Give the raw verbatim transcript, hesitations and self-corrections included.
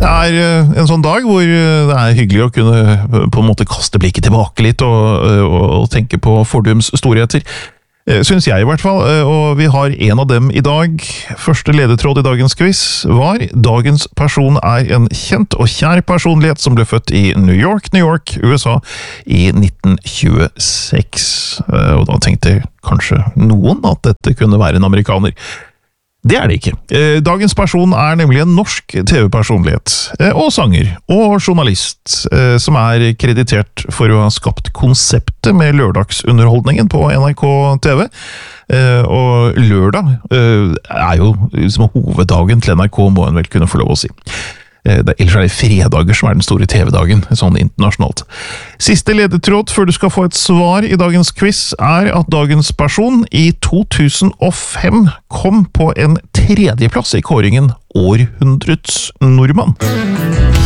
Det er en sånn dag hvor det er hyggelig å kunne på en måte kaste blikket tilbake litt og, og, og tenke på fordums storheter. Synes jeg i hvert fall, og vi har en av dem i dag. Første ledetråd i dagens quiz var: dagens person er en kjent og kjær personlighet som ble født i New York, New York, U S A i nitten tjueseks. Og da tenkte kanskje noen at dette kunne være en amerikaner. Det er det ikke. Dagens person er nemlig en norsk T V-personlighet, og sanger, og journalist, som er kreditert for å ha skapt konseptet med lørdagsunderholdningen på N R K T V. Og lørdag er jo liksom hoveddagen til N R K, må en vel kunne få lov å si. Det, ellers er det fredager som er den store T V-dagen, sånn internasjonalt. Siste ledetråd før du skal få et svar i dagens quiz er at dagens person i to tusen og fem kom på en tredjeplass i kåringen Århundrets nordmann.